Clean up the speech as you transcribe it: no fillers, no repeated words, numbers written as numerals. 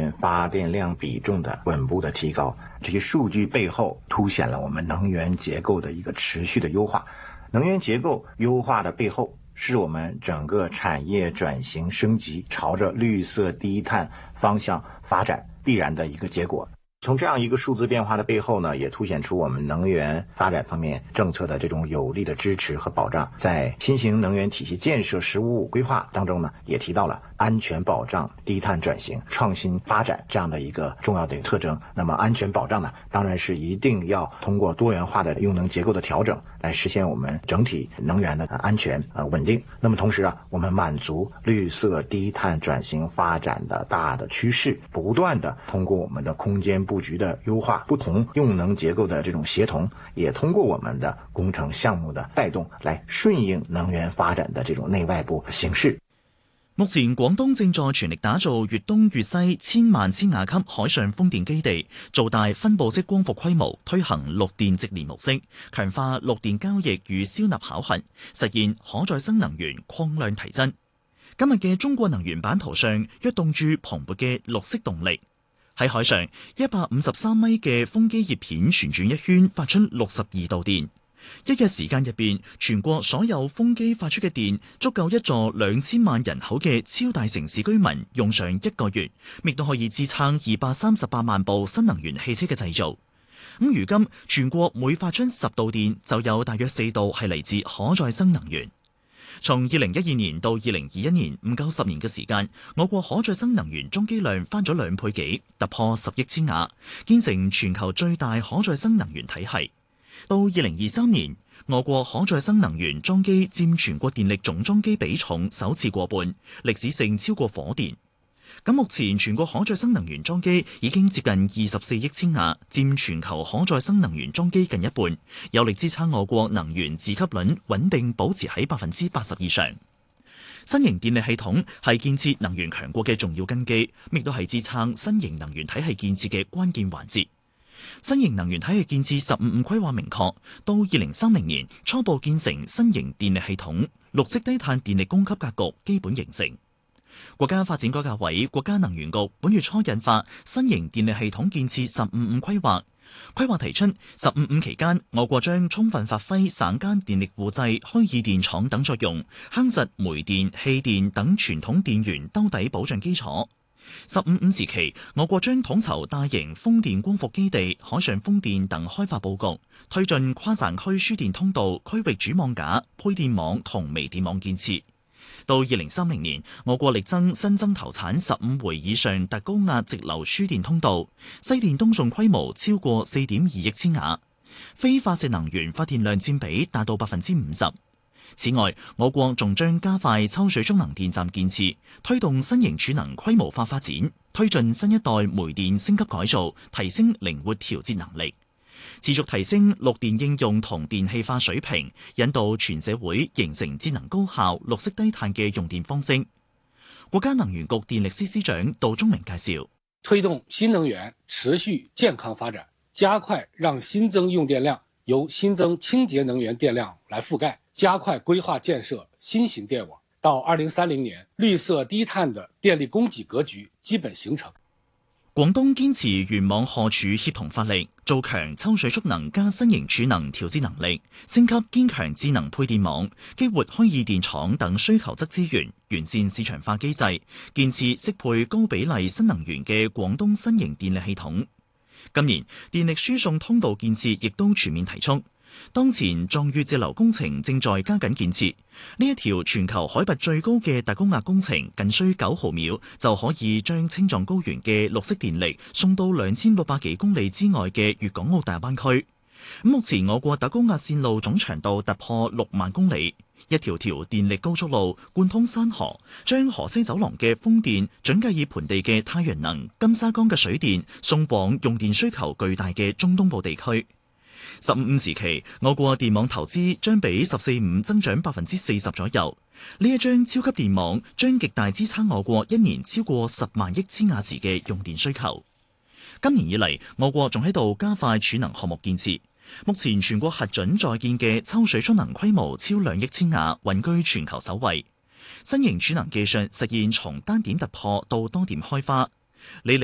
源发电量比重的稳步的提高。这些数据背后凸显了我们能源结构的一个持续的优化。能源结构优化的背后，是我们整个产业转型升级朝着绿色低碳方向发展必然的一个结果。从这样一个数字变化的背后呢，也凸显出我们能源发展方面政策的这种有力的支持和保障。在新型能源体系建设“15+5”规划当中呢，也提到了安全保障、低碳转型、创新发展这样的一个重要的特征。那么安全保障呢，当然是一定要通过多元化的用能结构的调整来实现我们整体能源的安全稳定。那么同时啊，我们满足绿色低碳转型发展的大的趋势，不断的通过我们的空间布局的优化，不同用能结构的这种协同，也通过我们的工程项目的带动来顺应能源发展的这种内外部形势。 目前廣東正在全力打造粵東粵西1000萬千瓦級海上風電基地，做大分佈式光伏規模，推行綠電直連模式，強化綠電交易與銷納考核，實現可再生能源擴量提增。今日嘅中國能源版圖上躍動住蓬勃嘅綠色動力。喺海上153米嘅風機葉片旋轉一圈，發出62度電。一日時間入邊，全國所有風機發出嘅電足夠一座2000萬人口嘅超大城市居民用上1個月，亦都可以支撐238萬部新能源汽車嘅製造。如今全國每發出10度電，就有大約4度係嚟自可再生能源。從2012年到2021年，唔夠10年嘅時間，我國可再生能源裝機量翻咗2倍幾，突破10億千瓦，建成全球最大可再生能源體系。到2023年，我國可再生能源裝機佔全國電力總裝機比重首次過半，歷史性超過火電。咁目前全國可再生能源裝機已經接近24億千瓦，佔全球可再生能源裝機近一半，有力支撐我國能源自給率穩定保持喺80%以上。新型電力系統係建設能源強國嘅重要根基，亦都係支撐新型能源體系建設嘅關鍵環節。新型能源體系建設15+5規劃明確，到2030年初步建成新型電力系統，綠色低碳電力供給格局基本形成。國家發展改革委、國家能源局本月初印發新型電力系統建設15+5規劃。規劃提出15+5期間，我國將充分發揮省間電力互製、虛擬電廠等作用，夯實煤電、氣電等傳統電源兜底保障基礎。15+5時期，我國將統籌大型風電光伏基地、海上風電等開發佈局，推進跨省區輸電通道、區域主網架、配電網同微電網建設。到2030年，我國力爭新增投產15回以上特高壓直流輸電通道，西電東送規模超過4.2億千瓦，非化石能源發電量佔比達到50%。此外，我國仲將加快抽水蓄能電站建設，推動新型儲能規模化發展，推進新一代煤電升級改造，提升靈活調節能力，持續提升綠電應用同電氣化水平，引導全社會形成節能高效、綠色低碳嘅用電方式。國家能源局電力司司長杜忠明介紹， 推動新能源持續健康發展，加快讓新增用電量由新增清潔能源電量來覆蓋，加快規劃建設新型電網，到2030年，綠色低碳的電力供給格局基本形成。 廣東堅持原網荷儲協同發力，做強抽水蓄能加新型儲能調節能力，升級堅強智能配電網，激活虛擬電廠等需求側資源，完善市場化機制，建設適配高比例新能源嘅廣東新型電力系統。今年電力輸送通道建設亦都全面提速。當前壯裕直流工程正在加緊建設，呢一條全球海拔最高嘅特高壓工程，僅需9毫秒就可以將青藏高原嘅綠色電力送到2600幾公里之外嘅粵港澳大灣區。目前我國特高壓線路總長度突破6萬公里，一條條電力高速路貫通山河，將河西走廊嘅風電、準格爾盆地嘅太陽能、金沙江嘅水電送往用電需求巨大嘅中東部地區。15+5時期，我國電網投資將比14+5增長40%左右。呢一張超級電網將極大支撐我國一年超過10萬億千瓦時嘅用電需求。今年以嚟，我國仲喺度加快儲能項目建設。目前全國核准在建嘅抽水蓄能規模超2億千瓦，穩居全球首位。新型儲能技術實現從單點突破到多點開花。